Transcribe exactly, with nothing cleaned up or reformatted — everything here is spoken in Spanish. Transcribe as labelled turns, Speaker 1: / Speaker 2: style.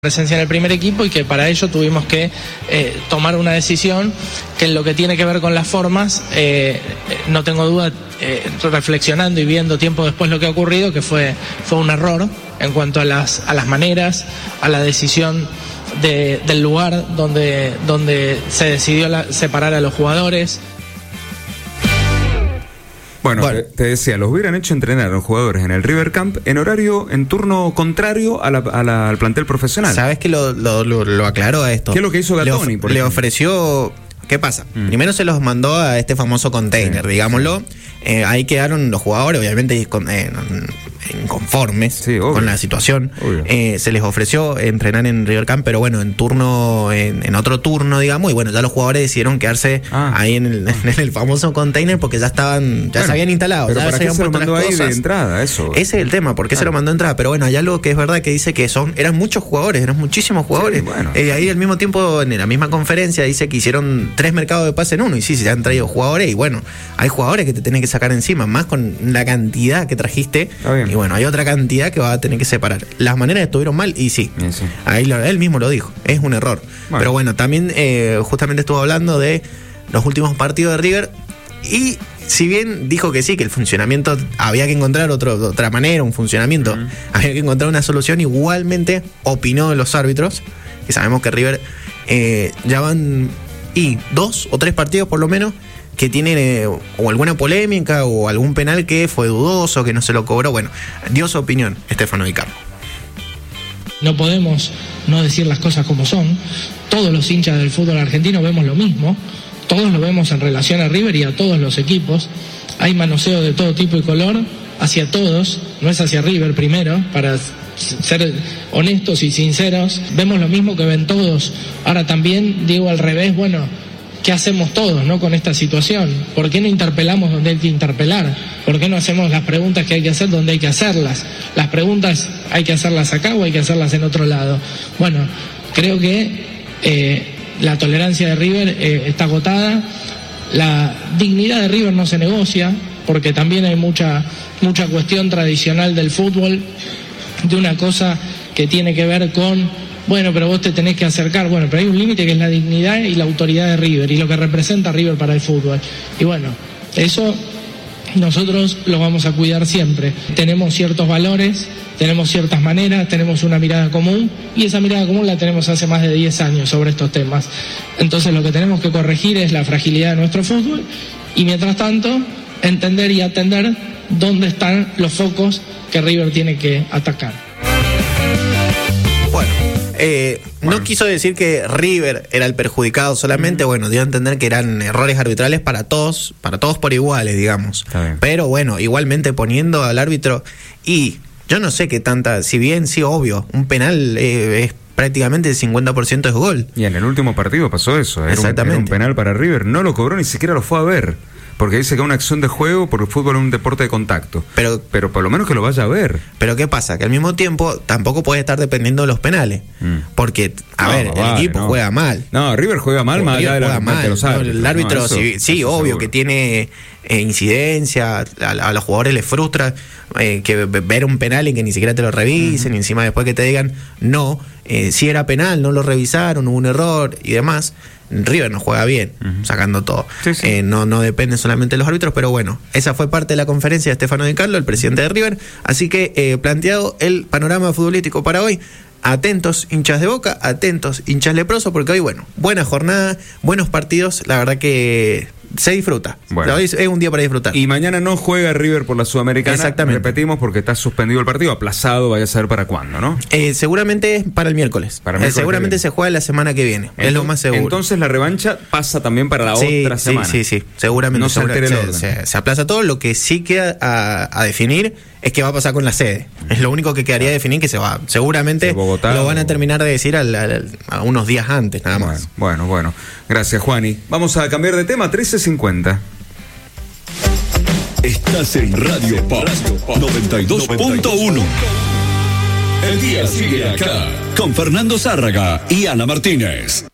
Speaker 1: presencia en el primer equipo y que para ello tuvimos que eh, tomar una decisión que en lo que tiene que ver con las formas, eh, no tengo duda, eh, reflexionando y viendo tiempo después lo que ha ocurrido, que fue, fue un error en cuanto a las, a las maneras, a la decisión de, del lugar donde, donde se decidió la, separar a los jugadores.
Speaker 2: Bueno, bueno, te decía, los hubieran hecho entrenar a los jugadores en el River Camp en horario, en turno contrario a la, a la, al plantel profesional.
Speaker 3: ¿Sabes que lo, lo, lo, lo aclaró a esto?
Speaker 2: ¿Qué es lo que hizo Gattoni?
Speaker 3: Le, of- le ofreció... ¿Qué pasa? Mm. Primero se los mandó a este famoso container, sí, digámoslo. Sí. Eh, ahí quedaron los jugadores, obviamente, con, eh, inconformes sí, con la situación. Eh, se les ofreció entrenar en River Camp, pero bueno, en turno, en, en otro turno, digamos, y bueno, ya los jugadores decidieron quedarse ah. ahí en el, en el famoso container porque ya estaban, ya bueno, se habían instalado.
Speaker 2: Pero
Speaker 3: ya
Speaker 2: ¿para
Speaker 3: se
Speaker 2: qué se lo mandó ahí
Speaker 3: cosas.
Speaker 2: de entrada? Eso.
Speaker 3: Ese es el tema, ¿por qué ah. se lo mandó de entrada? Pero bueno, hay algo que es verdad que dice que son, eran muchos jugadores, eran muchísimos jugadores. Sí, bueno. eh, ahí al mismo tiempo, en la misma conferencia, dice que hicieron tres mercados de pase en uno, y sí, se han traído jugadores, y bueno, hay jugadores que te tienen que sacar encima, más con la cantidad que trajiste, y bueno, hay otra cantidad que va a tener que separar. Las maneras estuvieron mal, y sí, sí, sí. ahí lo, él mismo lo dijo, es un error. Bueno. Pero bueno, también eh, justamente estuvo hablando de los últimos partidos de River, y si bien dijo que sí, que el funcionamiento había que encontrar otro, otra manera, un funcionamiento, uh-huh. había que encontrar una solución, igualmente opinó de los árbitros, que sabemos que River eh, ya van y dos o tres partidos por lo menos que tienen eh, o alguna polémica o algún penal que fue dudoso, que no se lo cobró. Bueno, dio su opinión Stefano Di Carlo.
Speaker 1: No podemos no decir las cosas como son. Todos los hinchas del fútbol argentino vemos lo mismo. Todos lo vemos en relación a River y a todos los equipos. Hay manoseo de todo tipo y color hacia todos, no es hacia River primero, para ser honestos y sinceros. Vemos lo mismo que ven todos. Ahora también digo al revés, bueno, ¿qué hacemos todos, no, con esta situación? ¿Por qué no interpelamos donde hay que interpelar? ¿Por qué no hacemos las preguntas que hay que hacer donde hay que hacerlas? ¿Las preguntas hay que hacerlas acá o hay que hacerlas en otro lado? Bueno, creo que eh, la tolerancia de River eh, está agotada. La dignidad de River no se negocia, porque también hay mucha, mucha cuestión tradicional del fútbol, de una cosa que tiene que ver con, bueno, pero vos te tenés que acercar, bueno, pero hay un límite que es la dignidad y la autoridad de River y lo que representa River para el fútbol. Y bueno, eso nosotros lo vamos a cuidar siempre. Tenemos ciertos valores, tenemos ciertas maneras, tenemos una mirada común, y esa mirada común la tenemos hace más de diez años sobre estos temas. Entonces lo que tenemos que corregir es la fragilidad de nuestro fútbol, y mientras tanto entender y atender dónde están los focos que River tiene que atacar.
Speaker 3: Bueno, eh, bueno. no quiso decir que River era el perjudicado solamente, mm. bueno, dio a entender que eran errores arbitrales para todos, para todos por iguales, digamos. Pero bueno, igualmente poniendo al árbitro, y yo no sé qué tanta, si bien sí, obvio, un penal eh, es prácticamente el cincuenta por ciento es gol.
Speaker 2: Y en el último partido pasó eso, era, Exactamente. Un, era un penal para River, no lo cobró, ni siquiera lo fue a ver. Porque dice que es una acción de juego, porque el fútbol es un deporte de contacto. Pero, pero por lo menos que lo vaya a ver.
Speaker 3: Pero ¿qué pasa? Que al mismo tiempo tampoco puede estar dependiendo de los penales. Mm. Porque, a no, ver, no, el vale, equipo no. juega mal.
Speaker 2: No, River juega mal, más allá de, la,
Speaker 3: mal.
Speaker 2: de los árbitros.
Speaker 3: No, el árbitro, no, eso, sí, sí obvio, seguro. Que tiene eh, incidencia, a, a los jugadores les frustra eh, que ver un penal y que ni siquiera te lo revisen, mm. y encima después que te digan, no, eh, si era penal, no lo revisaron, hubo un error y demás. River no juega bien, uh-huh. sacando todo. Sí, sí. Eh, no, no depende solamente de los árbitros, pero bueno, esa fue parte de la conferencia de Stefano Di Carlo, el presidente de River. Así que eh, planteado el panorama futbolístico para hoy. Atentos hinchas de Boca, atentos hinchas leprosos, porque hoy, bueno, buena jornada, buenos partidos, la verdad que se disfruta. Bueno. Hoy es un día para disfrutar.
Speaker 2: Y mañana no juega River por la Sudamericana.
Speaker 3: Exactamente.
Speaker 2: Repetimos, porque está suspendido el partido, aplazado, vaya a saber para cuándo, ¿no?
Speaker 3: Eh, seguramente es para el miércoles. Para el miércoles eh, seguramente se juega la semana que viene. Entonces, es lo más seguro.
Speaker 2: Entonces la revancha pasa también para la
Speaker 3: sí,
Speaker 2: otra semana.
Speaker 3: Sí, sí, sí. Seguramente.
Speaker 2: No se altere el orden.
Speaker 3: Se, se aplaza todo. Lo que sí queda a, a definir es qué va a pasar con la sede. Es lo único que quedaría a definir, que se va. Seguramente Bogotá, lo van a terminar de decir al, al, a unos días antes, nada más.
Speaker 2: Bueno, bueno, bueno. Gracias, Juani. Vamos a cambiar de tema. trece cincuenta.
Speaker 4: Estás en Radio Pop noventa y dos punto uno. El día sigue acá con Fernando Zárraga y Ana Martínez.